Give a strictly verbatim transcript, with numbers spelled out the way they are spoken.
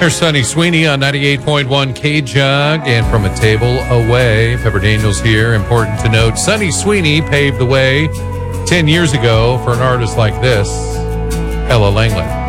There's Sonny Sweeney on ninety-eight point one K-Jug, and From a Table Away. Pepper Daniels here. Important to note, Sonny Sweeney paved the way ten years ago for an artist like this, Ella Langley.